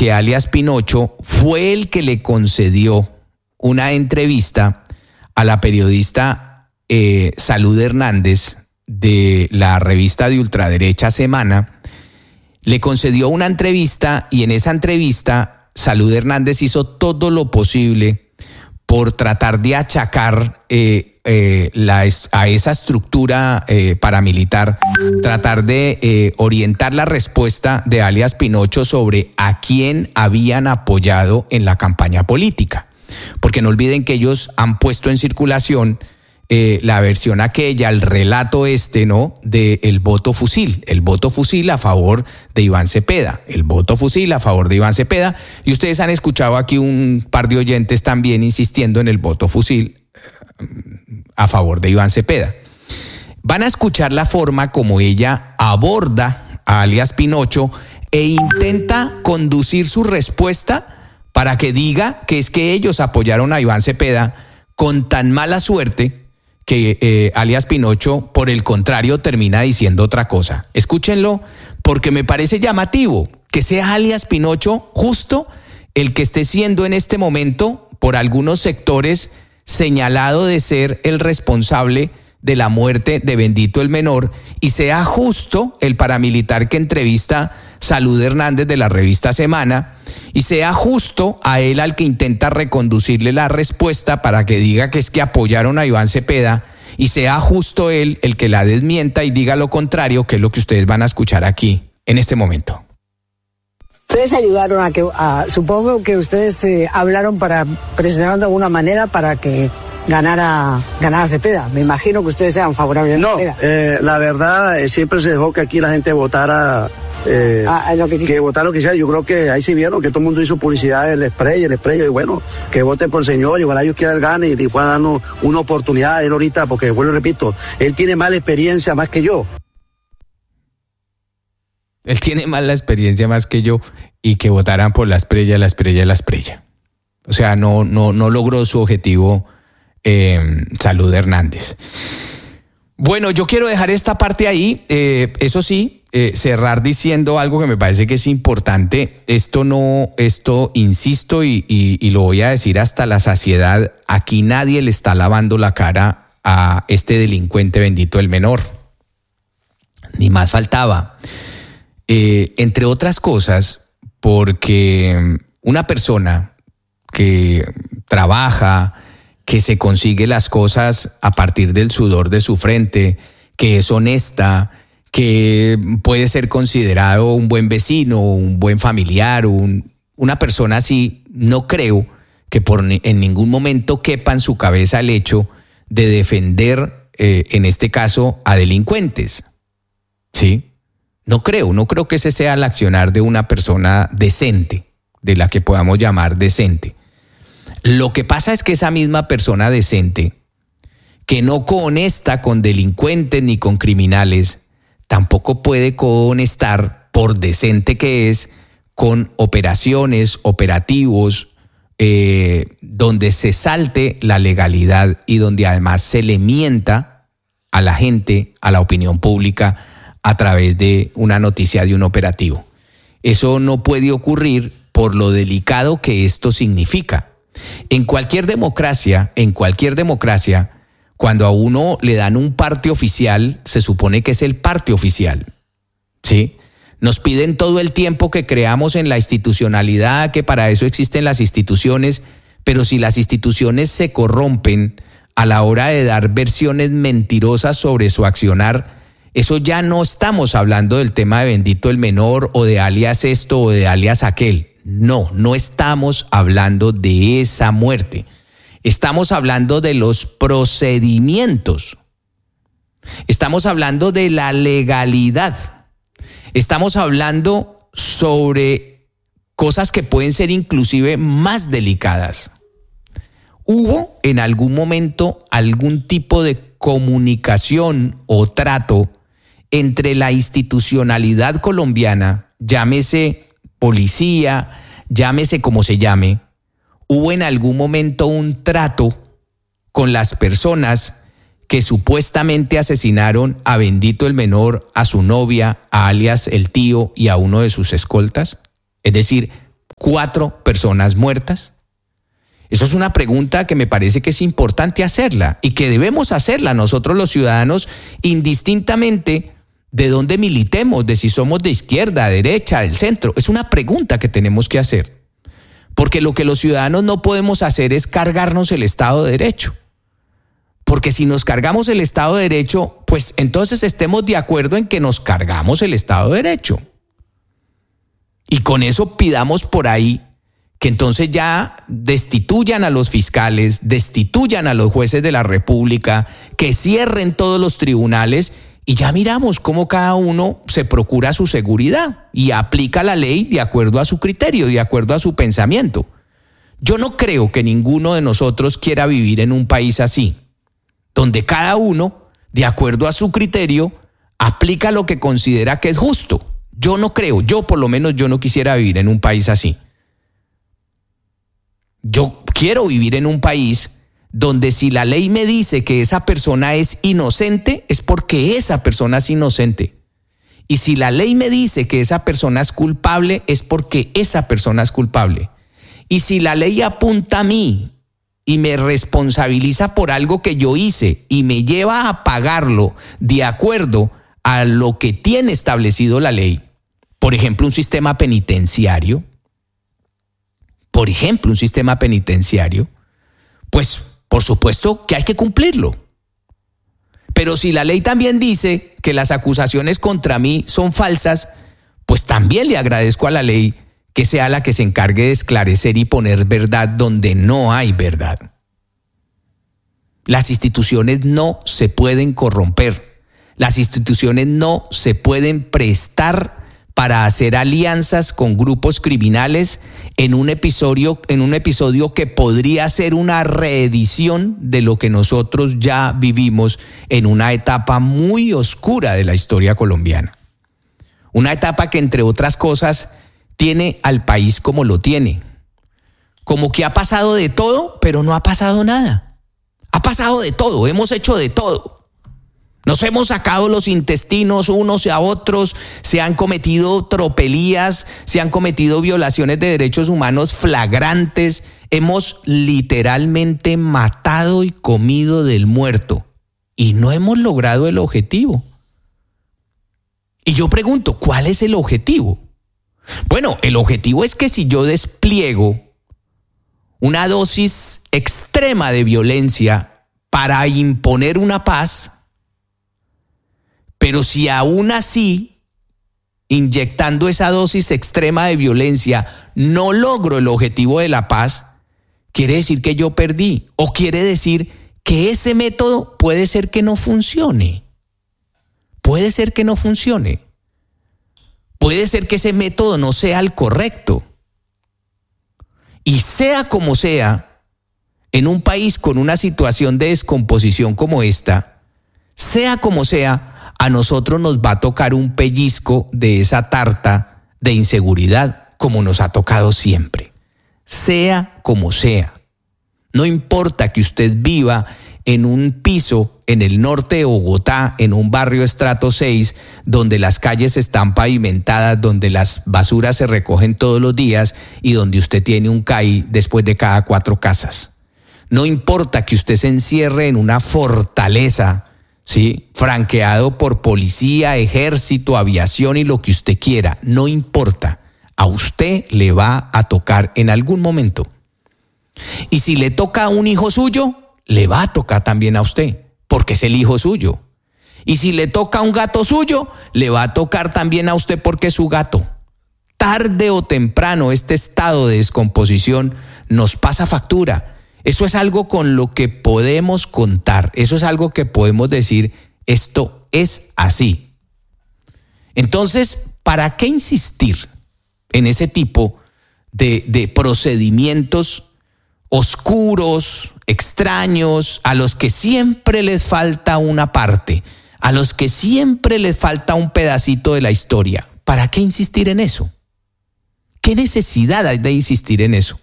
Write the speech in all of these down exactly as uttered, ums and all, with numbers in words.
que alias Pinocho fue el que le concedió una entrevista a la periodista eh, Salud Hernández de la revista de ultraderecha Semana. Le concedió una entrevista y en esa entrevista Salud Hernández hizo todo lo posible por tratar de achacar eh, eh, la, a esa estructura eh, paramilitar, tratar de eh, orientar la respuesta de alias Pinocho sobre a quién habían apoyado en la campaña política. Porque no olviden que ellos han puesto en circulación eh, la versión aquella, el relato este, ¿no?, de el voto fusil, el voto fusil a favor de Iván Cepeda, el voto fusil a favor de Iván Cepeda, y ustedes han escuchado aquí un par de oyentes también insistiendo en el voto fusil a favor de Iván Cepeda. Van a escuchar la forma como ella aborda a alias Pinocho e intenta conducir su respuesta para que diga que es que ellos apoyaron a Iván Cepeda con tan mala suerte que eh, alias Pinocho, por el contrario, termina diciendo otra cosa. Escúchenlo, porque me parece llamativo que sea alias Pinocho justo el que esté siendo en este momento, por algunos sectores, señalado de ser el responsable de la muerte de Bendito el Menor, y sea justo el paramilitar que entrevista Salud Hernández de la revista Semana, y sea justo a él al que intenta reconducirle la respuesta para que diga que es que apoyaron a Iván Cepeda, y sea justo él el que la desmienta y diga lo contrario, que es lo que ustedes van a escuchar aquí en este momento. Ustedes ayudaron a que, a, supongo que ustedes eh, hablaron para presionar de alguna manera para que ganara, ganara Cepeda. Me imagino que ustedes sean favorables no, a Cepeda. Eh, la verdad, eh, siempre se dejó que aquí la gente votara. Eh, ah, lo que, que votar lo que sea. Yo creo que ahí sí vieron que todo el mundo hizo publicidad del spray, el spray, y bueno, que voten por el señor, y ojalá ellos quieran el gane y, y puedan darnos una oportunidad a él ahorita, porque vuelvo y repito, él tiene más experiencia más que yo. Él tiene más la experiencia más que yo, y que votaran por la Esprella, la Esprella, la Esprella. O sea, no, no, no logró su objetivo eh, Salud Hernández. Bueno, yo quiero dejar esta parte ahí, eh, eso sí, eh, cerrar diciendo algo que me parece que es importante. Esto no, esto insisto y, y, y lo voy a decir hasta la saciedad, aquí nadie le está lavando la cara a este delincuente Bendito el Menor. Ni más faltaba. Eh, entre otras cosas, porque una persona que trabaja, que se consigue las cosas a partir del sudor de su frente, que es honesta, que puede ser considerado un buen vecino, un buen familiar, un, una persona así, no creo que por, en ningún momento quepa en su cabeza el hecho de defender, eh, en este caso, a delincuentes. ¿Sí? No creo, no creo que ese sea el accionar de una persona decente, de la que podamos llamar decente. Lo que pasa es que esa misma persona decente, que no cohonesta con delincuentes ni con criminales, tampoco puede cohonestar, por decente que es, con operaciones, operativos, eh, donde se salte la legalidad y donde además se le mienta a la gente, a la opinión pública, a través de una noticia de un operativo. Eso no puede ocurrir por lo delicado que esto significa. En cualquier democracia, en cualquier democracia, cuando a uno le dan un parte oficial, se supone que es el parte oficial, ¿sí? Nos piden todo el tiempo que creamos en la institucionalidad, que para eso existen las instituciones, pero si las instituciones se corrompen a la hora de dar versiones mentirosas sobre su accionar, eso ya no estamos hablando del tema de Bendito el Menor o de alias esto o de alias aquel. No, no estamos hablando de esa muerte. Estamos hablando de los procedimientos. Estamos hablando de la legalidad. Estamos hablando sobre cosas que pueden ser inclusive más delicadas. ¿Hubo en algún momento algún tipo de comunicación o trato entre la institucionalidad colombiana, llámese policía, llámese como se llame? ¿Hubo en algún momento un trato con las personas que supuestamente asesinaron a Bendito el Menor, a su novia, a alias el tío y a uno de sus escoltas? Es decir, cuatro personas muertas? Eso es una pregunta que me parece que es importante hacerla y que debemos hacerla nosotros los ciudadanos, indistintamente de dónde militemos, de si somos de izquierda, derecha, del centro. Es una pregunta que tenemos que hacer. Porque lo que los ciudadanos no podemos hacer es cargarnos el Estado de Derecho. Porque si nos cargamos el Estado de Derecho, pues entonces estemos de acuerdo en que nos cargamos el Estado de Derecho. Y con eso pidamos por ahí que entonces ya destituyan a los fiscales, destituyan a los jueces de la República, que cierren todos los tribunales y ya miramos cómo cada uno se procura su seguridad y aplica la ley de acuerdo a su criterio, de acuerdo a su pensamiento. Yo no creo que ninguno de nosotros quiera vivir en un país así, donde cada uno, de acuerdo a su criterio, aplica lo que considera que es justo. Yo no creo, yo por lo menos yo no quisiera vivir en un país así. Yo quiero vivir en un país donde si la ley me dice que esa persona es inocente, es porque esa persona es inocente. Y si la ley me dice que esa persona es culpable, es porque esa persona es culpable. Y si la ley apunta a mí y me responsabiliza por algo que yo hice y me lleva a pagarlo de acuerdo a lo que tiene establecido la ley, por ejemplo, un sistema penitenciario, por ejemplo, un sistema penitenciario, pues por supuesto que hay que cumplirlo. Pero si la ley también dice que las acusaciones contra mí son falsas, pues también le agradezco a la ley que sea la que se encargue de esclarecer y poner verdad donde no hay verdad. Las instituciones no se pueden corromper. Las instituciones no se pueden prestar para hacer alianzas con grupos criminales en un episodio, en un episodio que podría ser una reedición de lo que nosotros ya vivimos en una etapa muy oscura de la historia colombiana. Una etapa que, entre otras cosas, tiene al país como lo tiene. Como que ha pasado de todo, pero no ha pasado nada. Ha pasado de todo, hemos hecho de todo. Nos hemos sacado los intestinos unos a otros, se han cometido tropelías, se han cometido violaciones de derechos humanos flagrantes, hemos literalmente matado y comido del muerto y no hemos logrado el objetivo. Y yo pregunto, ¿cuál es el objetivo? Bueno, el objetivo es que si yo despliego una dosis extrema de violencia para imponer una paz, pero si aún así, inyectando esa dosis extrema de violencia, no logro el objetivo de la paz, quiere decir que yo perdí, o quiere decir que ese método puede ser que no funcione. Puede ser que no funcione. Puede ser que ese método no sea el correcto. Y sea como sea, en un país con una situación de descomposición como esta, sea como sea, a nosotros nos va a tocar un pellizco de esa tarta de inseguridad, como nos ha tocado siempre. Sea como sea. No importa que usted viva en un piso en el norte de Bogotá, en un barrio estrato seis, donde las calles están pavimentadas, donde las basuras se recogen todos los días y donde usted tiene un C A I después de cada cuatro casas. No importa que usted se encierre en una fortaleza, ¿sí?, franqueado por policía, ejército, aviación y lo que usted quiera. No importa. A usted le va a tocar en algún momento. Y si le toca a un hijo suyo, le va a tocar también a usted, porque es el hijo suyo. Y si le toca a un gato suyo, le va a tocar también a usted porque es su gato. Tarde o temprano, este estado de descomposición nos pasa factura. Eso es algo con lo que podemos contar. Eso es algo que podemos decir, esto es así. Entonces, ¿para qué insistir en ese tipo de, de procedimientos oscuros, extraños, a los que siempre les falta una parte, a los que siempre les falta un pedacito de la historia? ¿Para qué insistir en eso? ¿Qué necesidad hay de insistir en eso?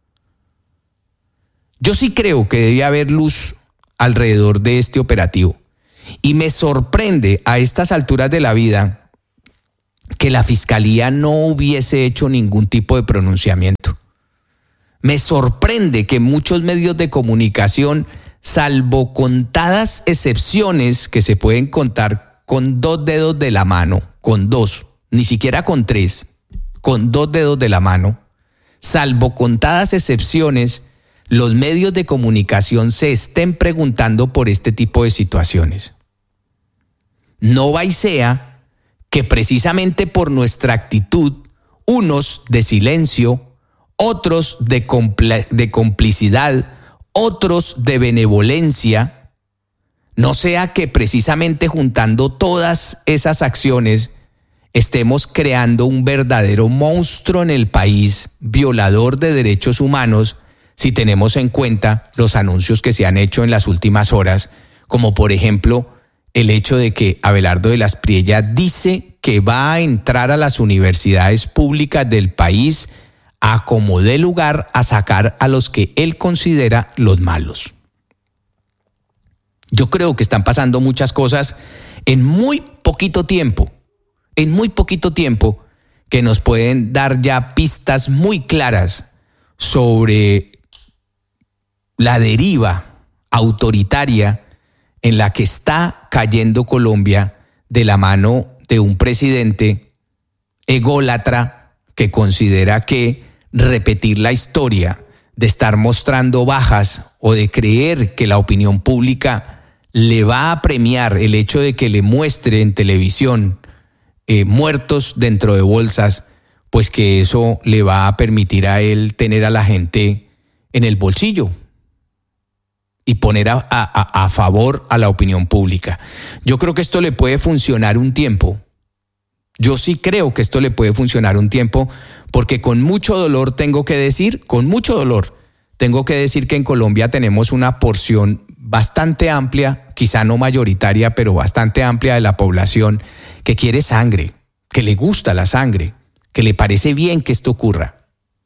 Yo sí creo que debe haber luz alrededor de este operativo. Y me sorprende a estas alturas de la vida que la fiscalía no hubiese hecho ningún tipo de pronunciamiento. Me sorprende que muchos medios de comunicación, salvo contadas excepciones que se pueden contar con dos dedos de la mano, con dos, ni siquiera con tres, con dos dedos de la mano, salvo contadas excepciones, los medios de comunicación se estén preguntando por este tipo de situaciones. No va y sea que precisamente por nuestra actitud, unos de silencio, otros de, compl- de complicidad, otros de benevolencia, no sea que precisamente juntando todas esas acciones estemos creando un verdadero monstruo en el país, violador de derechos humanos, si tenemos en cuenta los anuncios que se han hecho en las últimas horas, como por ejemplo el hecho de que Abelardo de la Espriella dice que va a entrar a las universidades públicas del país a como dé lugar a sacar a los que él considera los malos. Yo creo que están pasando muchas cosas en muy poquito tiempo, en muy poquito tiempo, que nos pueden dar ya pistas muy claras sobre la deriva autoritaria en la que está cayendo Colombia de la mano de un presidente ególatra que considera que repetir la historia de estar mostrando bajas o de creer que la opinión pública le va a premiar el hecho de que le muestre en televisión eh, muertos dentro de bolsas, pues que eso le va a permitir a él tener a la gente en el bolsillo y poner a, a, a favor a la opinión pública. Yo creo que esto le puede funcionar un tiempo. Yo sí creo que esto le puede funcionar un tiempo, porque con mucho dolor tengo que decir, con mucho dolor, tengo que decir que en Colombia tenemos una porción bastante amplia, quizá no mayoritaria, pero bastante amplia de la población que quiere sangre, que le gusta la sangre, que le parece bien que esto ocurra.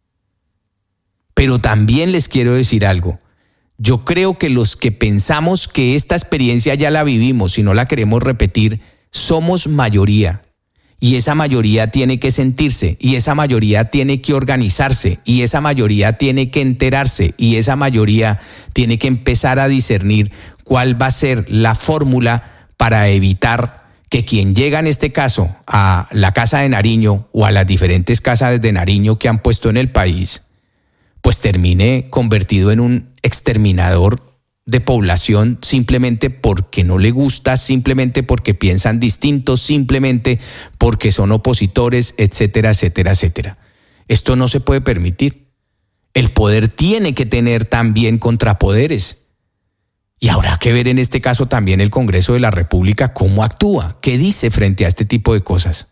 Pero también les quiero decir algo. Yo creo que los que pensamos que esta experiencia ya la vivimos y no la queremos repetir, somos mayoría. Y esa mayoría tiene que sentirse, y esa mayoría tiene que organizarse, y esa mayoría tiene que enterarse, y esa mayoría tiene que empezar a discernir cuál va a ser la fórmula para evitar que quien llega en este caso a la Casa de Nariño o a las diferentes casas de Nariño que han puesto en el país, pues termine convertido en un exterminador de población simplemente porque no le gusta, simplemente porque piensan distintos, simplemente porque son opositores, etcétera, etcétera, etcétera. Esto no se puede permitir. El poder tiene que tener también contrapoderes. Y habrá que ver en este caso también el Congreso de la República cómo actúa, qué dice frente a este tipo de cosas.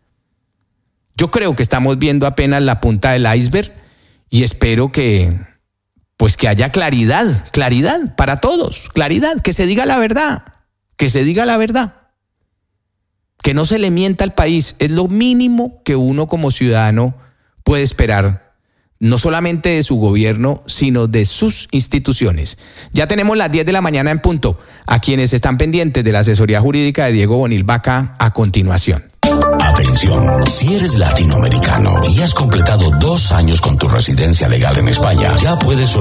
Yo creo que estamos viendo apenas la punta del iceberg y espero que... pues que haya claridad, claridad para todos, claridad, que se diga la verdad, que se diga la verdad, que no se le mienta al país, es lo mínimo que uno como ciudadano puede esperar, no solamente de su gobierno, sino de sus instituciones. Ya tenemos las diez de la mañana en punto, a quienes están pendientes de la asesoría jurídica de Diego Bonil Vaca a continuación. Atención, si eres latinoamericano y has completado dos años con tu residencia legal en España, ya puedes solicitar